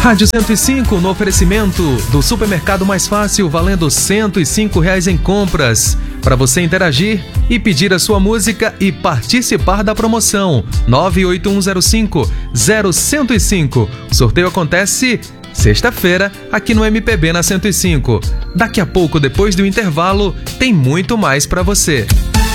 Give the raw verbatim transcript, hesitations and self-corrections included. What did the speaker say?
Rádio cento e cinco no oferecimento do supermercado mais fácil, valendo cento e cinco reais em compras. Para você interagir e pedir a sua música e participar da promoção nove oito um zero cinco zero zero cinco. O sorteio acontece sexta-feira aqui no M P B na cento e cinco. Daqui a pouco, depois do intervalo, tem muito mais para você.